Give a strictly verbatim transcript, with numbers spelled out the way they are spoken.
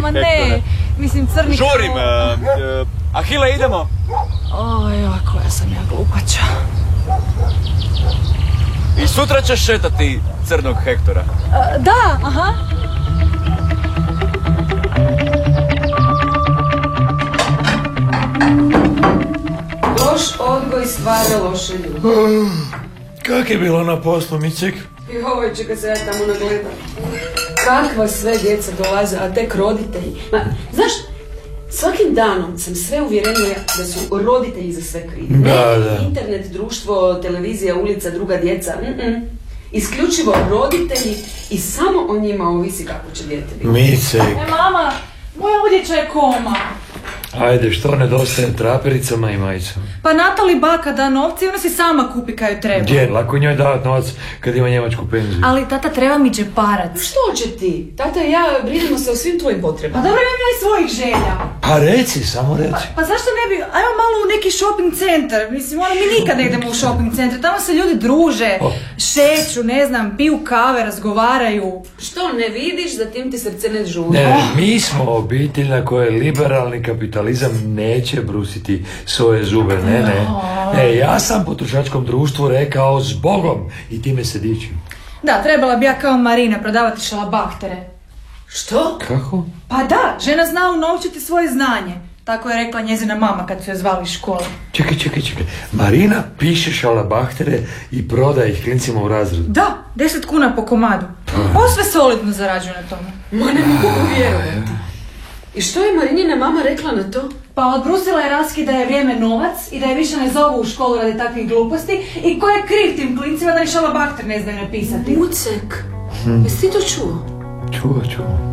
Ma ne, mislim crni... Žurim, uh, uh, Ahile, idemo. Oj, koja sam ja glupača. I sutra ćeš šetati crnog Hektora. Uh, da, aha. Loš odgoj stvara loše ljude. Kak je bilo na poslu, Micek? I ovo će kad se ja tamo nagledam. Kakva sve djeca dolaze, a tek roditelji. Ma, znaš, svakim danom sam sve uvjerenija da su roditelji za sve krivi. Da, ne da. internet, društvo, televizija, ulica, druga djeca. Mm-mm. Isključivo roditelji i samo o njima ovisi kako će dijete biti. Micek. E, mama, moja odjeća je koma. Ajde, što nedostaje trapericama i majicama? Pa Natali baka da novci i ona si sama kupi kad ju treba. Gdje, lako njoj davat novac kad ima njemačku penziju. Ali tata, treba mi džeparac. Što će ti? Tata i ja brinemo se o svim tvojim Pa potrebama. dobro, imam ja i svojih želja. Pa reci, samo reci. Pa, pa zašto ne bi, ajmo malo u neki shopping centar. Mislim, ono, mi nikad ne idemo u shopping centar. Tamo se ljudi druže, Oh. šeću, ne znam, piju kave, razgovaraju. Što ne vidiš da tim ti srce ne žuri? Ne, mi smo obitelj na kojoj liberalni kapitalizam neće brusiti svoje zube, ne, ne. Ne, ja sam potrošačkom društvu rekao zbogom i time se dičim. Da, trebala bi ja kao Marina prodavati šalabahtere. Što? Kako? Pa da, žena zna unovčiti svoje znanje. Tako je rekla njezina mama kad su je zvali iz škole. Čekaj, čekaj, čekaj. Marina piše šalabahtere i prodaje ih klincima u razredu. Da, deset kuna po komadu. Posve solidno zarađuje na tome. Ma ne mogu vjerovati. I što je Marinina mama rekla na to? Pa odbrusila je Raski da je vrijeme novac i da je više ne zovu u školu radi takvih gluposti i ko je kriv tim klincima da ni šalabahter ne znaju napisati. Mucek, jesi ti to čuo? Čuo, čuo.